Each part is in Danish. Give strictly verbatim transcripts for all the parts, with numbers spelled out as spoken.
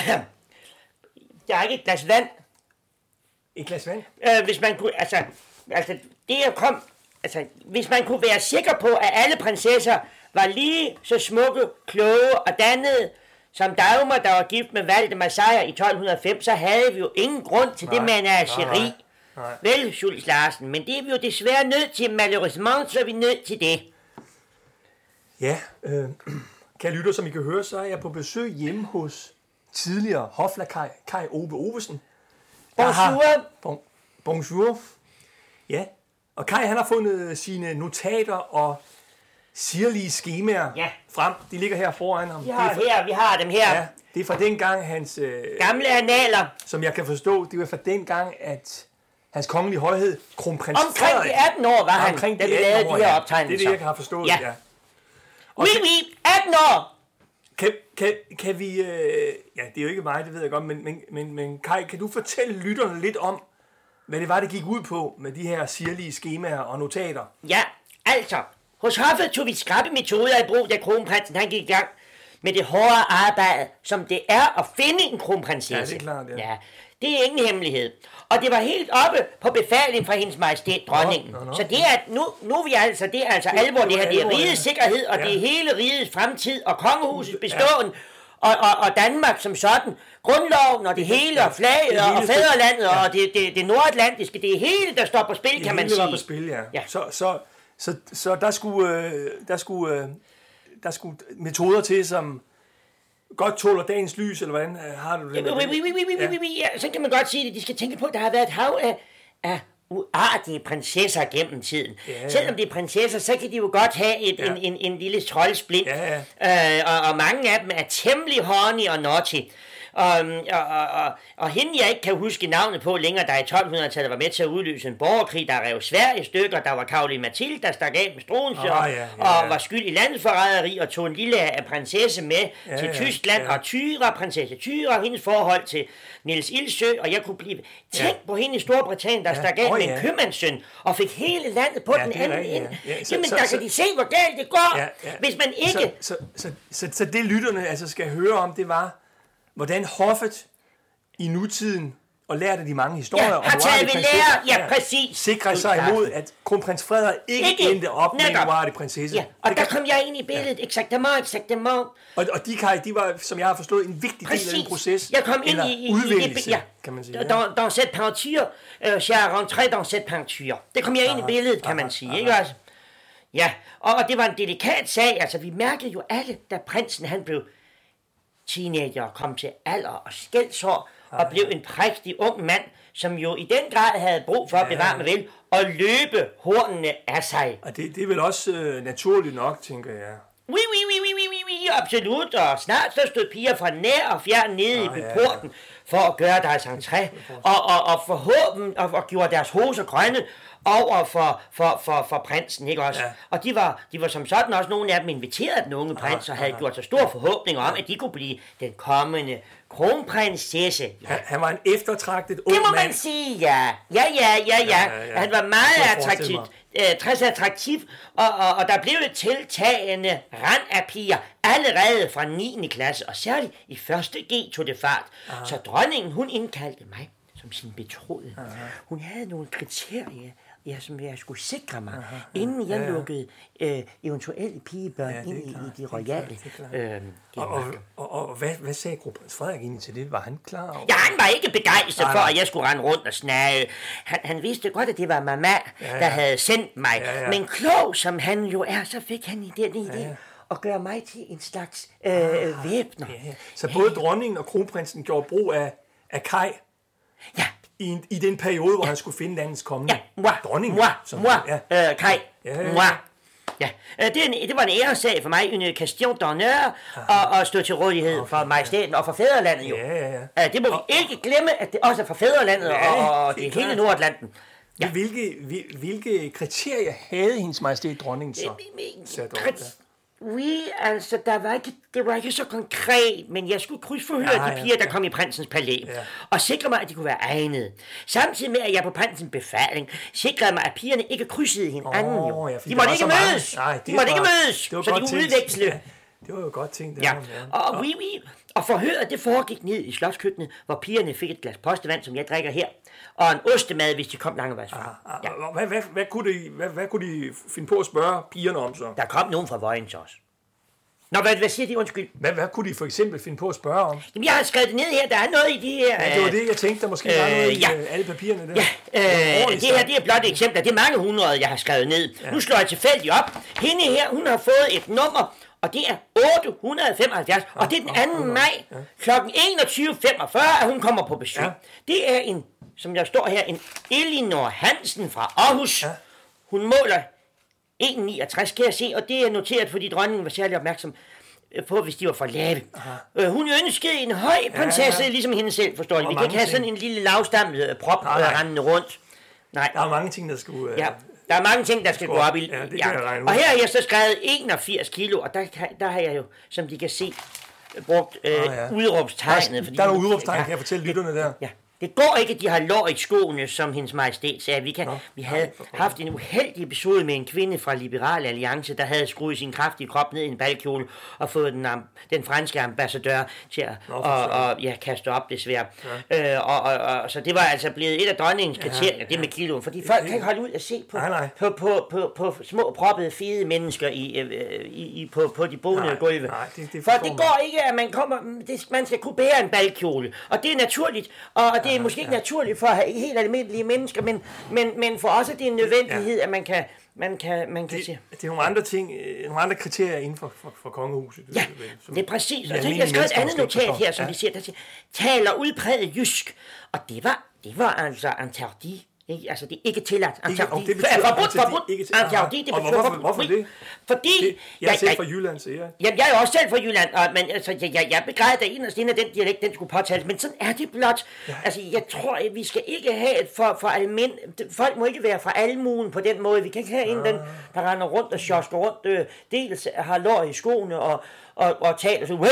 Jeg har ikke et glas vand. Et glas vand? Øh, hvis man kunne, altså, altså, det jeg kom, altså, hvis man kunne være sikker på, at alle prinsesser var lige så smukke, kloge og dannede, som Dagmar, der var gift med Valdemar Sejr i tolv hundrede og fem, så havde vi jo ingen grund til nej, det menageri. Vel, Schultz Larsen, men det er vi jo desværre nødt til, malheureusement, så er vi nødt til det. Ja, øh, kære lytter, som I kan høre, så er jeg på besøg hjemme hos tidligere hoflakaj Kai Ove Ovesen. Bonjour. Bon, bonjour. Ja, og Kai han har fundet sine notater og sirlige skemaer ja. frem. De ligger her foran ham. Vi har, fra, her, vi har dem her. Ja, det er fra den gang hans... Øh, Gamle analer. Som jeg kan forstå, det var fra den gang, at hans kongelige højhed, kronprins Omkring Frederik, de atten år var han, omkring da vi lavede de her optegnelser. Det er det, jeg har forstået, ja. ja. Oui, oui, atten år! Kan, kan, kan vi... Øh, ja, det er jo ikke mig, det ved jeg godt, men, men, men, men Kai, kan du fortælle lytterne lidt om, hvad det var, det gik ud på med de her sirlige skemaer og notater? Ja, altså... Hos hoffet tog vi skrappe metoder i brug, da kronprinsen han gik i gang med det hårde arbejde, som det er at finde en kronprinsesse. Ja, det er klart, ja. ja. Det er ingen hemmelighed. Og det var helt oppe på befaling fra hendes majestæt, dronningen. Nå, nå, nå. Så det er, nu, nu er vi altså, det er altså det, alvor, det her, det er rigets sikkerhed, og ja. det er hele rigets fremtid, og kongehusets beståen, ja. og, og, og Danmark som sådan. Grundloven, og det hele, og flaget, ja, og fædrelandet, ja. og det, det, det nordatlantiske, det er hele, der står på spil, det kan man sige. sige. Det var på spil, ja. ja. Så... så Så, så der skulle, øh, der, skulle, øh, der skulle metoder til, som godt tåler dagens lys, eller hvordan øh, har du det? Ja, oui, oui, oui, oui, oui, oui, ja, så kan man godt sige det. De skal tænke på, at der har været et hav af, af uartige prinsesser gennem tiden. Ja, ja. Selvom de er prinsesser, så kan de jo godt have et, ja. en, en, en lille troldsplint. Ja, ja. Øh, og, og mange af dem er temmelig horny og naughty. Og, og, og, og, og hende, jeg ikke kan huske navnet på længere, der i tolv hundrede-tallet var med til at udløse en borgerkrig, der rev Sverige i stykker, der var Caroline Mathilde, der stak af med Struensee, oh, ja, ja, ja. og var skyld i landsforræderi, og tog en lille prinsesse med ja, til ja, Tyskland, ja. og Thyra, prinsesse Thyra, hendes forhold til Niels Ildsø, og jeg kunne blive tænkt ja. på hende i Storbritannien, der ja. stak af oh, med ja. en købmandssøn, og fik hele landet på ja, den anden rigtigt, ende. Ja. Ja, så, Jamen, så, der så, kan de se, hvor galt det går, ja, ja. hvis man ikke... Så, så, så, så, så det lytterne altså skal høre om, det var... hvordan hoffet i nutiden, og lærte de mange historier ja, om uartige prinsesser, ja, præcis. Sikre sig imod, at kronprins Frederik ikke, ikke endte op med en uartig prinsesse. Ja, og det der kan... kom jeg ind i billedet, ja. exactement, exactement. Og, og de, Kai, de var, som jeg har forstået, en vigtig præcis. del af den proces, jeg kom ind i, i, udvælgelse, ja. kan man sige. Dans, dans cette peinture, euh, j'ai rentré dans cette peinture. Det kom jeg ind aha, i billedet, kan aha, man sige, aha. ikke også? Ja, og, og det var en delikat sag, altså vi mærkede jo alle, da prinsen han blev teenager, kom til alder og skældsår, og blev en prægtig ung mand, som jo i den grad havde brug for at bevare mig vel, og løbe hornene af sig. Og det, det er vel også øh, naturligt nok, tænker jeg. Oui, oui, oui, oui, oui, oui, oui, absolut, og snart så stod piger fra nær og fjern nede ah, i ja, porten, for at gøre deres entré, og, og, og forhåbentlig, og, og gjorde deres hoser grønne, over for, for, for, for prinsen, ikke også? Ja. Og de var, de var som sådan også, nogle af dem inviteret den unge prins, og havde aha, gjort så store forhåbninger om, at de kunne blive den kommende kronprinsesse. Ja. Han, han var en eftertragtet ung mand. Det må man sige, ja. Ja, ja, ja, ja. ja, ja, ja. Han var meget attraktiv, øh, tres attraktiv, og, og, og der blev et tiltagende rand af piger, allerede fra niende klasse, og særligt i første G tog det fart. Aha. Så dronningen, hun indkaldte mig som sin betroede. Aha. Hun havde nogle kriterier, ja, som jeg skulle sikre mig, aha, ja, inden jeg ja, ja. lukkede øh, eventuelle pigebørn ja, ind i, i de royale øh, Og, og, og, og hvad, hvad sagde kronprins Frederik egentlig til det? Var han klar over? Ja, han var ikke begejstret for, at jeg skulle rende rundt og snage. Han, han vidste godt, at det var mamma, ja, ja. der havde sendt mig. Ja, ja. Men klog som han jo er, så fik han i den idé. Ja, ja. Og gøre mig til en slags øh, ah, væbner. Ja, ja. Så både ja. dronningen og kronprinsen gjorde brug af, af Kai? Ja. I, I den periode, hvor ja. han skulle finde landets kommende ja, moi, dronning. Moi, som, moi, ja. øh, Kai, ja, ja, ja. moi. Ja, det, en, det var en æresag for mig, en question d'honneur, og, og stå til rådighed okay, for majestæten ja. og for fædrelandet jo. Ja, ja, ja. Det må og, vi ikke glemme, at det også er for fædrelandet ja, og, og det, det hele Nordatlanten. Ja. Hvilke, hvilke kriterier havde hendes majestæt dronningen så sat over det? Oui, altså, der var ikke, det var ikke så konkret, men jeg skulle krydsforhøre ja, de piger, ja, ja. der kom i prinsens palæ, ja. og sikre mig, at de kunne være egnede. Samtidig med, at jeg på prinsens befaling sikrede mig, at pigerne ikke krydsede hinanden. Oh, ja, de måtte ikke mødes. Nej, de måtte var, ikke mødes, så de kunne udveksle. Ja, det var jo godt tænkt. Ja. Og, og, oui, oui. Og forhøret, det foregik ned i slotskøkkenet, hvor pigerne fik et glas postevand, som jeg drikker her, og en ostemad, hvis de kom langvejs fra. Ah, ah, ja. hvad, hvad, hvad, kunne de, hvad, hvad kunne de finde på at spørge pigerne om så? Der kom nogen fra Vojens også. Nå, hvad, hvad siger de? Undskyld. Hvad, hvad kunne de for eksempel finde på at spørge om? Jamen, jeg har skrevet det ned her. Der er noget i de her... Ja, det var det, jeg tænkte. Der måske øh, var noget i ja. alle papirerne der. Ja, øh, det her det er blot et eksempel. Det er mange hundrede, jeg har skrevet ned. Ja. Nu slår jeg tilfældigt op. Hende her, hun har fået et nummer, og det er otte hundrede og femoghalvfjerds. Ja, og det er den anden maj ja. klokken enogtyve femogfyrre, at hun kommer på besøg. Ja. Det er en, som der står her, en Elinor Hansen fra Aarhus. Ja. Hun måler en komma niogtres, kan jeg se, og det er noteret, fordi dronningen var særlig opmærksom på, hvis de var for lave. Øh, hun ønskede en høj prinsesse, ja, ja. ligesom hende selv, forstår jeg. Vi kan ikke have sådan en lille lavstammet prop rendende rundt. Nej. Der er mange ting, der skulle... Uh, ja, der er mange ting, der skal gå op i. Ja, det ja. Og her har jeg så skrevet enogfirs kilo, og der, der har jeg jo, som de kan se, brugt øh, ah, ja. udråbstegnet. Der er nogle udråbstegn, kan jeg fortælle lytterne der. Ja. Det går ikke, at de har lår i skoene, som hendes majestæt sagde. Vi, kan, Nå, vi havde nej, haft en uheldig episode med en kvinde fra Liberal Alliance, der havde skruet sin kraftige krop ned i en balkjole og fået den, den franske ambassadør til at Nå, og, og, ja, kaste op, desværre. Ja. Øh, og, og, og, så det var altså blevet et af dronningens kriterier, ja, det med kiloen. Fordi folk kan ikke holde ud at se på, nej, nej. På, på, på, på små, proppede, fede mennesker i, øh, i, i, på, på de bonede gulve. Det, det For det går ikke, at man kommer... Det, man skal kunne bære en balkjole. Og det er naturligt. Og det er måske ikke ja. naturligt for helt almindelige mennesker, men, men, men for os er det en nødvendighed, ja. at man kan, man kan, man kan det, se. Det er nogle andre ting, nogle andre kriterier inden for, for, for kongehuset. Ja, det er præcis. Og så jeg skrevet et andet notat her, som ja. de siger, der siger, taler udpræget jysk. Og det var, det var altså interdit. Ikke? Altså, det er ikke tilladt. Interdit. Det betyder forbudt, forbudt. Interdit. Det betyder forbudt. Hvorfor det? Fordi... Det, jeg er selv fra Jylland, så jeg... Jamen, jeg er også selv fra Jylland, og, men altså, jeg, jeg, jeg begræder, at en af den dialekt, den skulle påtales, men sådan er det blot. Ja. Altså, jeg tror, at vi skal ikke have et for, for almen... Folk må ikke være fra almuen på den måde. Vi kan ikke have en, den, der render rundt og sjosker rundt, øh, dels har lår i skoene og... Og, og taler så...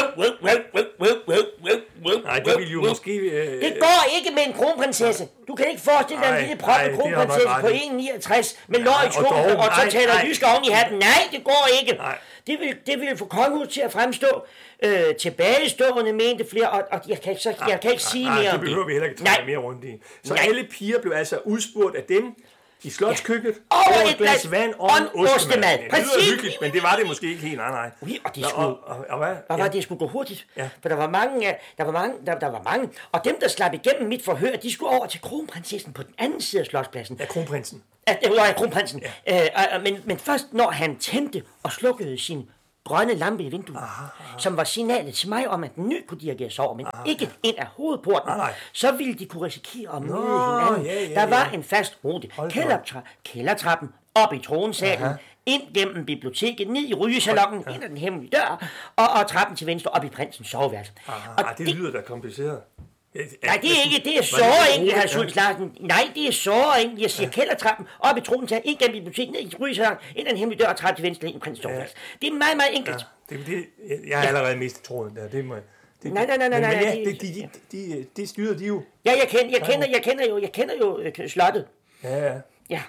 Nej, det vil jo måske... Øh, det går ikke med en kronprinsesse. Du kan ikke forestille dig en lille proppe kronprinsesse på en komma niogtres med lår i skoene, og, og så taler jysk oven i hatten. Nej, det går ikke. Nej. Det vil, det vil få kongehuset til at fremstå øh, tilbagestående, mente flere, og, og jeg kan ikke, så, jeg kan ikke sige nej, mere nej, om det. det behøver vi heller ikke trække mere rundt i. Så nej. Alle piger blev altså udspurgt af dem, i slotskøkkenet, ja. over et glas vand og en ostemad. Det lyder hyggeligt, men det var det måske ikke helt, nej, nej. Oui, og det skulle, og, og, og, hvad? Og, ja. det skulle gå hurtigt, ja. For der var mange, der var mange, der, der var mange, og dem, der slap igennem mit forhør, de skulle over til kronprinsessen på den anden side af slotspladsen. Ja, kronprinsen. Ja, det var kronprinsen. Ja. Øh, men, men først, når han tændte og slukkede sin grønne lampe i vinduet, aha, aha. som var signalet til mig om, at den ny kunne dirigeres over, men aha. ikke ind af hovedporten, nej, nej. Så ville de kunne risikere at møde hinanden. Ja, ja, der var ja. en fast rute. Kældertra- kældertrappen op i tronsalen, aha. ind gennem biblioteket, ned i rygesalongen, ja. ind ad den hemmelige dør, og, og trappen til venstre op i prinsens soveværelse. Og det, det lyder da kompliceret. Nej, det er ikke, det er såre egentlig, hr. Schultz Larsen. Nej, det er såre egentlig. Jeg siger ja. kældertrappen op i tronsalen, ind gennem biblioteket, ned i rygesalongen, ind ad den hemmelige dør, og trappen til venstre, ind i prinsens soveværelse. Ja. Det er meget, meget enkelt. Ja. Det, det, jeg har allerede mistet tråden der, det må jeg... Det, nej, nej, nej, nej, men, nej. Men ja, det, de, de, de, de styrer de jo. Ja, jeg kender, jeg kender, jeg kender jo, jeg kender jo uh, slottet. Ja, ja. Ja.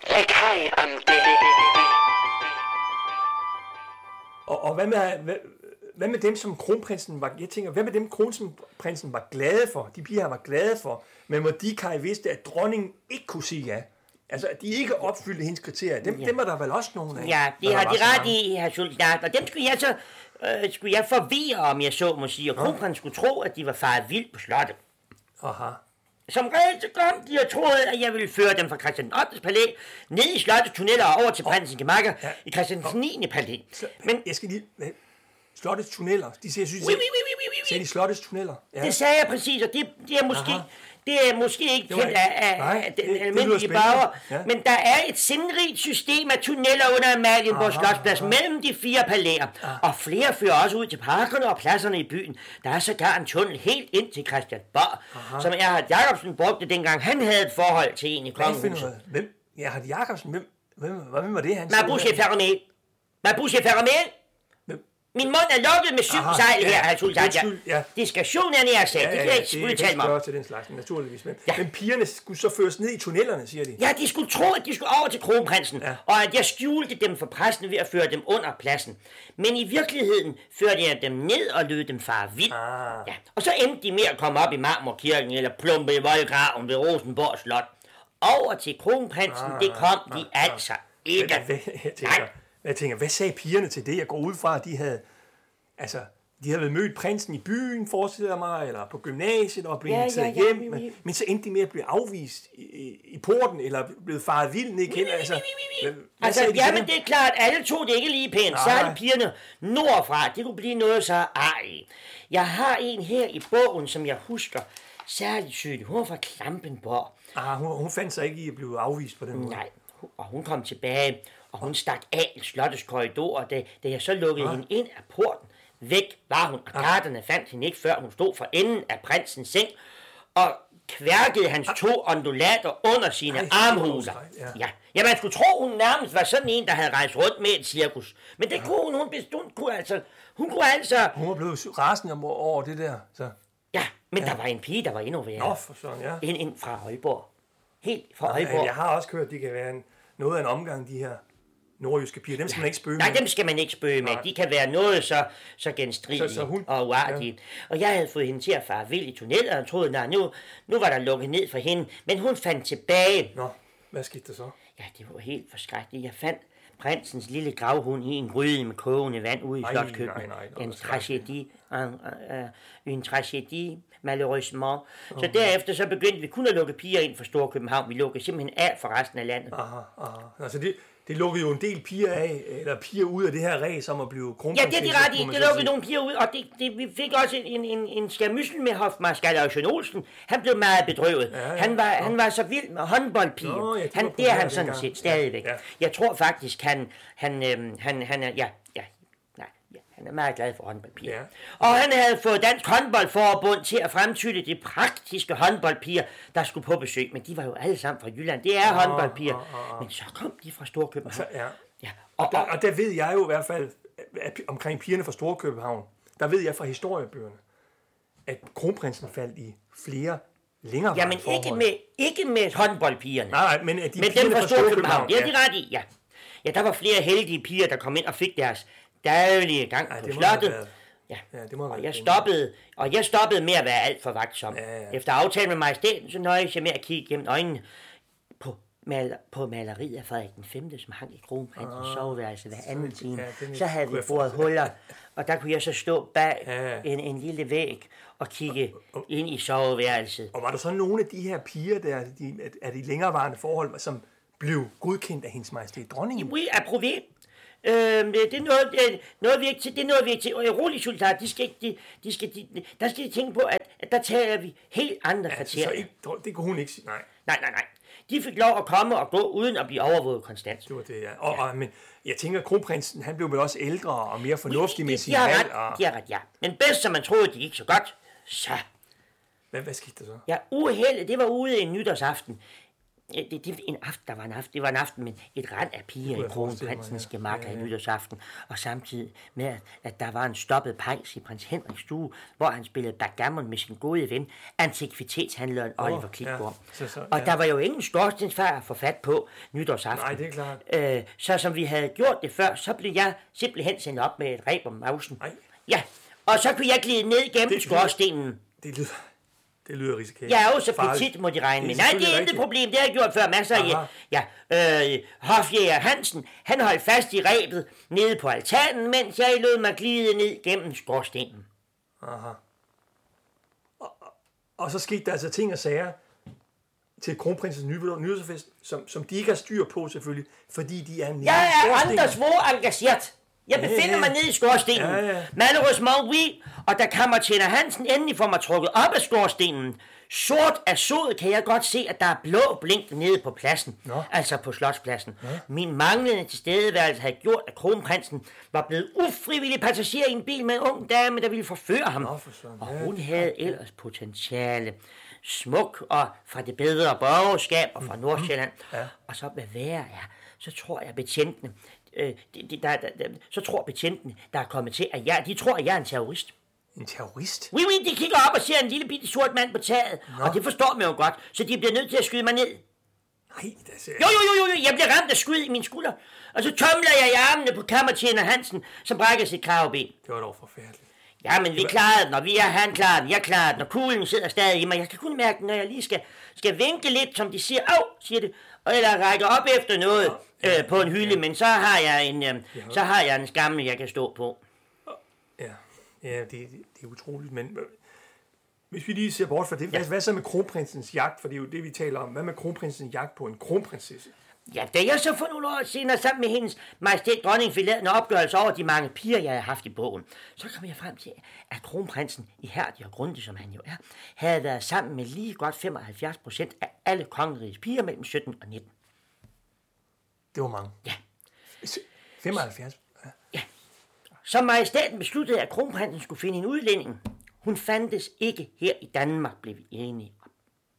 Og, og hvad med, hvad, hvad med dem, som kronprinsen var, jeg tænker, hvad med dem, kronprinsen var glade for, de piger var glade for, men hvor de Kai vidste, at dronningen ikke kunne sige ja. Altså, at de ikke opfyldte hendes kriterier. Dem, ja. dem er der vel også nogen af. Ja, det har de ret i, hr. Schultz Larsen. Og dem skulle jeg så øh, skulle jeg forvirre, om jeg så må sige. Og kronprinsen skulle tro, at de var faret vildt på slottet. Aha. Som regel så kom de og troede, at jeg ville føre dem fra Christian ottende palæ ned i slottets tunneller og over til oh. prinsen gemakker ja. i Christian niende palæ. Men jeg skal lige... Slottets tunneller. De siger, synes, oui, oui, oui, oui, oui. Siger de slottets tunneller? Ja. Det sagde jeg præcis, og det, det er måske... Aha. Det er måske ikke kendt af, af, Nej, af den det, almindelige borger, ja. Men der er et sindrigt system af tunneller under Amalienborg Slotsplads mellem de fire palæer, ah. og flere fører også ud til parkerne og pladserne i byen. Der er sågar en tunnel helt ind til Christiansborg, Aha. som Erhard Jacobsen brugte dengang han havde et forhold til en i kongehuset. Hvem? Erhard Jacobsen? Hvem, hvem, hvem var det, han Mabouche Ferramé. Mabouche Ferramé? Hvem, Min mund er lukket med syv sejl her, herr Sultan. Ja. Diskretion er nærsat, ja, ja, det kan jeg ikke udtale mig om. Til den slags, naturligvis. Men, ja. men pigerne skulle så føres ned i tunnelerne, siger de. Ja, de skulle tro, at de skulle over til kronprinsen, ja. og at jeg skjulte dem for præsten ved at føre dem under pladsen. Men i virkeligheden førte jeg dem ned og lød dem fare vild. Ah. Ja. Og så endte de med at komme op i Marmorkirken eller plumpe i voldgraven ved Rosenborg Slot. Over til kronprinsen, ah, det kom ah, de ah, altså ikke. Hvad, hvad, jeg, tænker, jeg tænker, hvad sagde pigerne til det? Jeg går ud fra, at de havde... Altså, de havde mødt prinsen i byen, forestiller mig, eller på gymnasiet og blevet ja, taget ja, ja, hjem. Ja, ja, ja. Men, men så endte de med at blive afvist i, i, i porten, eller blevet faret vild ned igen. Altså, hvad, altså de jamen det er klart, alle to det ikke lige pænt. Så er pigerne nordfra, det kunne blive noget så ej. Jeg har en her i bogen, som jeg husker særligt tydeligt. Hun var fra Klampenborg. Ah, hun, hun fandt sig ikke i at blive afvist på den måde. Nej, og hun kom tilbage, og hun stak af i slottets korridor, da, da jeg så lukkede ah. hende ind af porten. Væk var hun, og garderne fandt hende ikke, før hun stod for enden af prinsens seng, og kværkede hans to ondulater under sine Ej, armhuler. Ja. Ja. ja, man skulle tro, hun nærmest var sådan en, der havde rejst rundt med et cirkus. Men det ja. kunne hun, hun, hun kunne altså, hun kunne altså... Hun var blevet rasende over det der, så... Ja, men ja. der var en pige, der var endnu værre. Nå, for sådan, ja. En, en fra Aalborg. Helt fra ja, Aalborg. Jeg har også hørt, at det kan være en, noget af en omgang, de her nordjyske piger. Dem skal ja. man ikke spøge Nej, med. dem skal man ikke spøge med. De kan være noget så, så genstridige så, så hun, og uartige. Ja. Og jeg havde fået hende til at fare vild i tunneller, og troede, nej, nu, nu var der lukket ned for hende. Men hun fandt tilbage. Nå, hvad skete der så? Ja, det var helt forskrækkeligt. Jeg fandt prinsens lille gravhund i en gryde med kogende vand ude i slotskøkkenet. En tragedie. En tragedie, malheureusement. Så derefter så begyndte vi kun at lukke piger ind for Storkøbenhavn. Vi lukkede simpelthen af for resten af landet. Aha, aha. Altså det, det lukkede jo en del piger af, eller piger ud af det her ræs om at blive kronprinsesse. Ja, det er de ret i. Det lukkede nogle piger ud, og det, det, vi fik også en, en, en skærmyssel med hofmarskal Eugen Olsen. Han blev meget bedrøvet. Ja, ja, han, var, ja. han var så vild med håndboldpiger. Nå, ja, han, det er han sådan set stadigvæk. Ja, ja. Jeg tror faktisk, han, han, øhm, han, han er, ja, ja, nej, ja, han er meget glad for håndboldpiger. Ja. Og han havde fået Dansk Håndboldforbund til at fremtyde de praktiske håndboldpiger, der skulle på besøg. Men de var jo alle sammen fra Jylland. Det er oh, håndboldpiger. Oh, oh. Men så kom de fra Storkøbenhavn. Altså, ja. Ja. Og, og, der, og der ved jeg jo i hvert fald, at omkring pigerne fra Storkøbenhavn, der ved jeg fra historiebøgerne, at kronprinsen faldt i flere længere Jamen ikke med, ikke med håndboldpigerne. Nej, nej, men de men dem fra Storkøbenhavn. Det er de ret i, ja. Ja, der var flere heldige piger, der kom ind og fik deres daglige gang ja, på slottet. Ja, ja det må og jeg stoppede, og jeg stoppede med at være alt for vagtsom. Ja, ja. Efter aftalen med majestæten, så nøjes jeg med at kigge gennem øjnene på, mal, på maleriet af Frederik den femte, som hang i kronprinsens ah, soveværelse hver anden time. Ja, så havde vi boret huller, og der kunne jeg så stå bag ja. en, en lille væg og kigge og, og, ind i soveværelset. Og var der så nogle af de her piger, der de, af de længerevarende forhold, som blev godkendt af hendes majestæt dronningen? Oui, apprové. Øhm, det, det er noget, det, noget vi ikke til, det er noget vi ikke til, og rolig Sultan, de skal ikke, de, de skal, de, der skal de tænke på, at, at der taler vi helt andre ja, kriterier. Så ikke, det kunne hun ikke sige, nej. Nej, nej, nej. De fik lov at komme og gå, uden at blive overvåget konstant. Det var det, ja. Og, ja. Og, men jeg tænker, at kronprinsen, han blev vel også ældre og mere fornuftig med sin valg. Og... De har ret, ja. Men bedst som man troede, det gik så godt, så... Hvad, hvad skete der så? Ja, uheldet, det var ude en nytårsaften. Det, det, en aften, der var en aften, det var en aften med et rand af piger i kronprinsens gemakker ja, ja, ja. i nytårsaften, og samtidig med, at, at der var en stoppet pejs i prins Henriks stue, hvor han spillede backgammon med sin gode ven, antikvitetshandleren oh, Oliver Klitgaard. Ja, så, så, ja. Og der var jo ingen skorstensfejr at få fat på nytårsaften. Nej, det er klart. Øh, så som vi havde gjort det før, så blev jeg simpelthen sendt op med et reb om mausen. Nej. Ja, og så kunne jeg glide ned gennem det, skorstenen. Det lyder... Det lyder risikabelt. Ja, også petit må de regne med. Nej, det er ikke problem. Det har jeg gjort før masser af. Ja, øh, hofjæger Hansen, han holdt fast i rebet nede på altanen, mens jeg lod mig glide ned gennem skorstenen. Aha. Og, og så skete der altså ting og sager til kronprinsens nytårsfest, som, som de ikke har styr på selvfølgelig, fordi de er nede i skorstenen. Jeg er andre svore engageret. Jeg befinder ja, ja. mig nede i skorstenen. Ja, ja. Malheureusement, oui. Og da kammertjener Hansen endelig får mig trukket op af skorstenen, sort af sod, kan jeg godt se, at der er blå blink nede på pladsen. Nå. Altså på slotspladsen. Nå. Min manglende tilstedeværelse havde gjort, at kronprinsen var blevet ufrivillig passager i en bil med en ung dame, der ville forføre ham. Nå, for og hun havde ellers potentiale. Smuk og fra det bedre borgerskab og fra Nordsjælland. Ja. Og så hvad værre er, så tror jeg betjentene, øh, det, det, der, der, der, så tror betjenten, der er kommet til, at jeg, de tror, at jeg er en terrorist. En terrorist? Oui, oui, de kigger op og ser en lille bitte sort mand på taget, Nå. og det forstår man jo godt, så de bliver nødt til at skyde mig ned. Nej, det ser... Jo, jo, jo, jo, jeg bliver ramt af skud i min skulder, og så tømler jeg i armene på kammertjener Hansen, som brækker sit kravben. Det var dog forfærdeligt. Ja, men vi klarede den, og vi er han klarer den, jeg klarer den, og kuglen sidder stadig i mig. Jeg kan kun mærke den, når jeg lige skal, skal vinke lidt, som de siger, au, siger det, og eller række op efter noget ja, øh, på en hylde, ja. Men så har jeg en, øh, ja. så har jeg en skammel, jeg kan stå på. Ja, ja det, det, det er utroligt, men hvis vi lige ser bort fra det, ja. hvad, hvad så med kronprinsens jagt, for det er jo det, vi taler om. Hvad med kronprinsens jagt på en kronprinsesse? Ja, da jeg så for nogle år senere sammen med hendes majestæt dronning fik lavet en opgørelse over de mange piger, jeg har haft i bogen, så kom jeg frem til, at kronprinsen, ihærdig og grundig som han jo er, havde været sammen med lige godt femoghalvfjerds procent af alle kongerigets piger mellem sytten og nitten. Det var mange. Ja. femoghalvfjerds? Ja. Ja. Så majestæten besluttede, at kronprinsen skulle finde en udlænding. Hun fandtes ikke her i Danmark, blev vi enige om.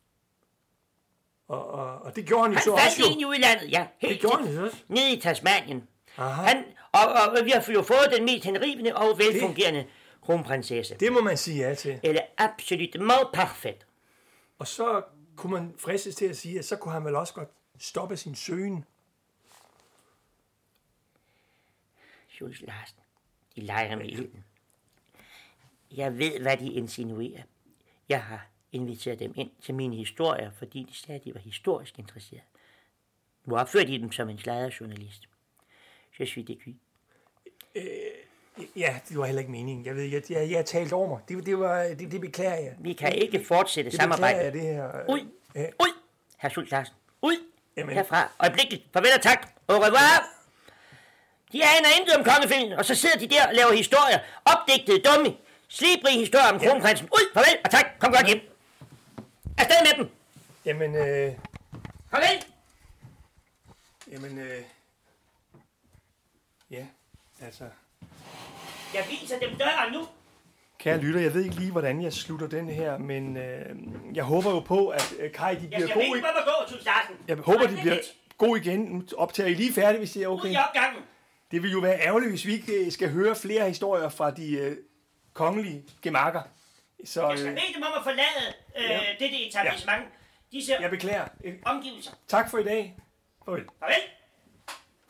Og, og, og det gjorde han jo han så også. Han fandt en i udlandet, ja. Helt det gjorde han jo også. Nede i Tasmanien. Han, og, og, og vi har jo fået den mest henrivende og velfungerende det, kronprinsesse. Det må man sige ja til. Eller absolutement parfait. Og så kunne man fristes til at sige, at så kunne han vel også godt stoppe sin søgen. Jules Larsen, de leger med ilden. Jeg ved, hvad de insinuerer. Jeg har inviteret dem ind til mine historier, fordi de sagde, at de var historisk interesserede. Nu opførte de dem som en sladderjournalist. Je suis décuit. Øh, ja, det var heller ikke meningen. Jeg ved, jeg, jeg, jeg talt over mig. Det, det, var, det, det beklager jeg. Vi kan ikke fortsætte det samarbejdet. Det her. Ud! Ja. Ud! Herr Schultz Larsen. Ud! Jamen. Herfra. Øjeblikkeligt. Farvel og tak. Au revoir! De aner intet om kongefamilien, og så sidder de der og laver historier. Opdigtede, dumme, slibrige historier om kronprinsen. Ud! Farvel og tak. Kom godt hjem. Afsted med dem! Jamen, øh... Farvel! Jamen, øh... ja, altså... Jeg viser dem døren nu. Kære lytter, jeg ved ikke lige, hvordan jeg slutter den her, men øh, jeg håber jo på, at øh, Kai, de bliver gode... Jeg skal ikke gå til starten. Jeg håber, de bliver gode igen. Nu optager I lige færdigt, hvis det er okay. Ud i opgangen. Det vil jo være ærgerligt, hvis vi ikke skal høre flere historier fra de øh, kongelige gemakker. Så, jeg skal øh, bede dem om at forlade øh, ja. dette etablissement. Ja. Disse jeg beklager. omgivelser. Tak for i dag. Farvel. Farvel.